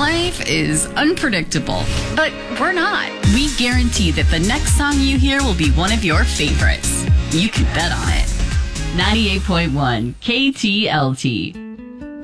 Life is unpredictable, but we're not. We guarantee that the next song you hear will be one of your favorites. You can bet on it. 98.1 KTLT.